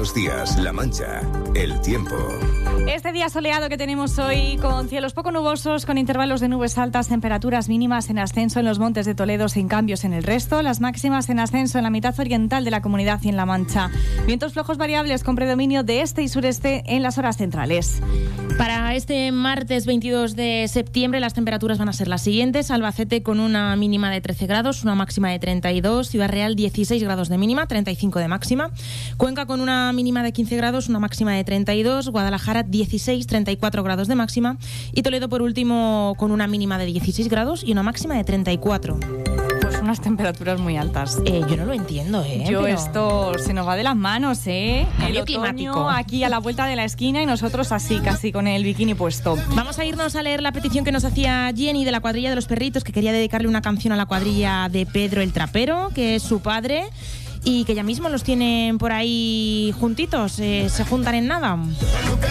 Buenos días, La Mancha. El tiempo. Este día soleado que tenemos hoy, con cielos poco nubosos, con intervalos de nubes altas, temperaturas mínimas en ascenso en los montes de Toledo, sin cambios en el resto, las máximas en ascenso en la mitad oriental de la comunidad y en La Mancha. Vientos flojos variables con predominio de este y sureste en las horas centrales. Para este martes 22 de septiembre las temperaturas van a ser las siguientes: Albacete con una mínima de 13 grados, una máxima de 32, Ciudad Real 16 grados de mínima, 35 de máxima, Cuenca con una mínima de 15 grados, una máxima de 32, Guadalajara 16, 34 grados de máxima y Toledo por último con una mínima de 16 grados y una máxima de 34. Pues unas temperaturas muy altas. Yo no lo entiendo, pero esto se nos va de las manos, Cambio climático. Aquí a la vuelta de la esquina y nosotros así, casi con el bikini puesto. Vamos a irnos a leer la petición que nos hacía Jenny de la cuadrilla de los perritos, que quería dedicarle una canción a la cuadrilla de Pedro el Trapero, que es su padre, y que ya mismo los tienen por ahí juntitos, se juntan en nada.